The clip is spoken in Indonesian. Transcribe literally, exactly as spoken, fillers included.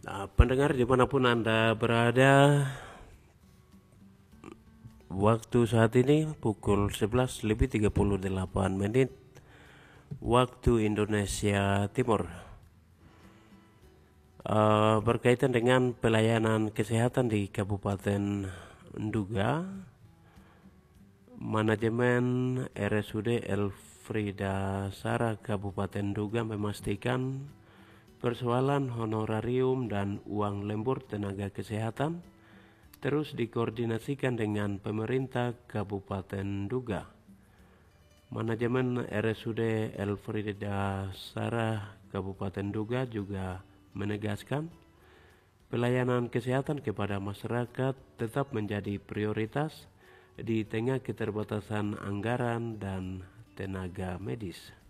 Nah, pendengar dimanapun Anda berada, waktu saat ini pukul sebelas lebih tiga puluh delapan menit waktu Indonesia Timur. Uh, berkaitan dengan pelayanan kesehatan di Kabupaten Nduga, manajemen R S U D Elfrida Sarah Kabupaten Nduga memastikan persoalan honorarium dan uang lembur tenaga kesehatan terus dikoordinasikan dengan pemerintah Kabupaten Nduga. Manajemen R S U D Elfrida Sarah Kabupaten Nduga juga menegaskan pelayanan kesehatan kepada masyarakat tetap menjadi prioritas di tengah keterbatasan anggaran dan tenaga medis.